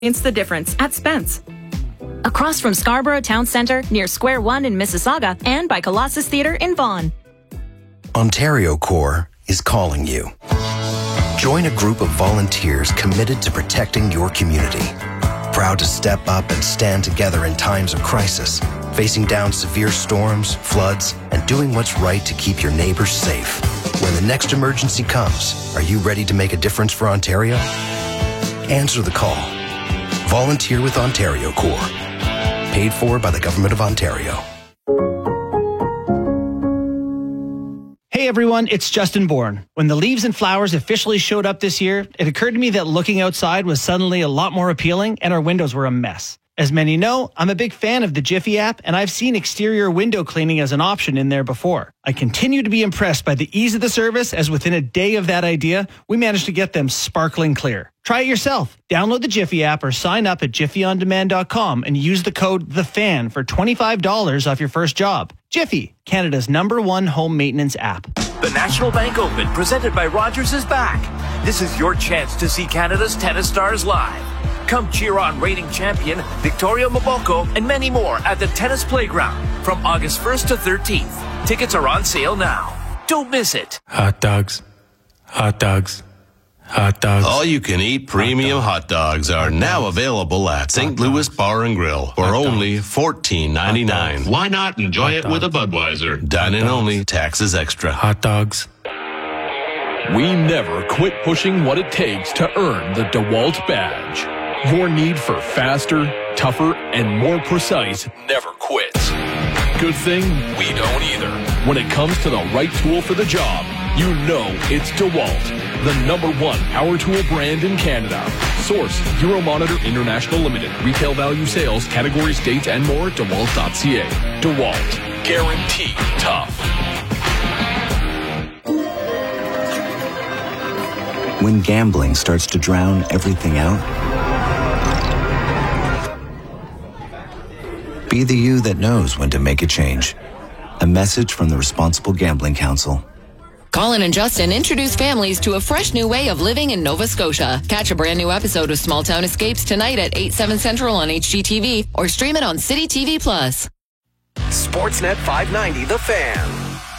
It's the difference at Spence. Across from Scarborough Town Centre, near Square One in Mississauga, and by Colossus Theatre in Vaughan. Ontario Corps is calling you. Join a group of volunteers committed to protecting your community. Proud to step up and stand together in times of crisis, facing down severe storms, floods, and doing what's right to keep your neighbors safe. When the next emergency comes, are you ready to make a difference for Ontario? Answer the call. Volunteer with Ontario Corps. Paid for by the Government of Ontario. Hey everyone, it's Justin Bourne. When the leaves and flowers officially showed up this year, it occurred to me that looking outside was suddenly a lot more appealing and our windows were a mess. As many know, I'm a big fan of the Jiffy app, and I've seen exterior window cleaning as an option in there before. I continue to be impressed by the ease of the service, as within a day of that idea, we managed to get them sparkling clear. Try it yourself. Download the Jiffy app or sign up at jiffyondemand.com and use the code THEFAN for $25 off your first job. Jiffy, Canada's #1 home maintenance app. The National Bank Open, presented by Rogers, is back. This is your chance to see Canada's tennis stars live. Come cheer on reigning champion Victoria Mboko and many more at the Tennis Playground from August 1st to 13th. Tickets are on sale now. Don't miss it. Hot dogs. Hot dogs. Hot dogs. All-you-can-eat premium hot dogs are now available at St. Louis Bar and Grill for only $14.99. Why not enjoy it with a Budweiser? Dine-in only, taxes extra. Hot dogs. We never quit pushing what it takes to earn the DeWalt badge. Your need for faster, tougher, and more precise never quits. Good thing we don't either. When it comes to the right tool for the job, you know it's DeWalt, the #1 power tool brand in Canada. Source, Euromonitor International Limited. Retail value sales, categories, dates, and more, DeWalt.ca. DeWalt. Guaranteed tough. When gambling starts to drown everything out, be the you that knows when to make a change. A message from the Responsible Gambling Council. Colin and Justin introduce families to a fresh new way of living in Nova Scotia. Catch a brand new episode of Small Town Escapes tonight at 8/7 Central on HGTV or stream it on City TV Plus. Sportsnet 590, The Fan.